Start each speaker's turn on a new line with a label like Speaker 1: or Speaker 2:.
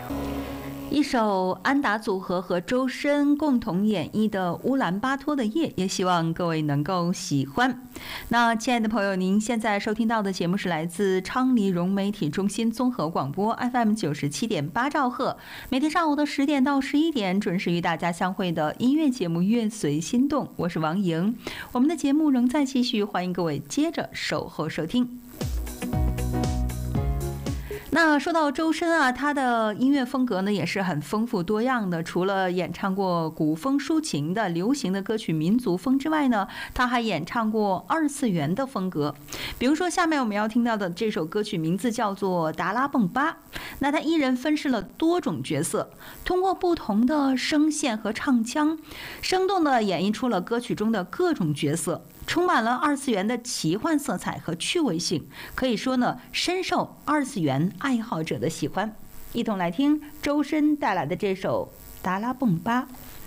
Speaker 1: 一首安达组合和周深共同演绎的《乌兰巴托的夜》，也希望各位能够喜欢。那亲爱的朋友，您现在收听到的节目是来自昌黎融媒体中心综合广播 FM 97.8兆赫，每天上午的10点到11点准时与大家相会的音乐节目《乐随心动》，我是王莹。我们的节目仍在继续，欢迎各位接着守候收听。那说到周深啊，他的音乐风格呢也是很丰富多样的。除了演唱过古风抒情的流行的歌曲民族风之外呢，他还演唱过二次元的风格。比如说下面我们要听到的这首歌曲名字叫做《达拉蹦巴》。那他一人分饰了多种角色，通过不同的声线和唱腔，生动地演绎出了歌曲中的各种角色，充满了二次元的奇幻色彩和趣味性，可以说呢，深受二次元爱好者的喜欢。一同来听周深带来的这首《达拉蹦巴》。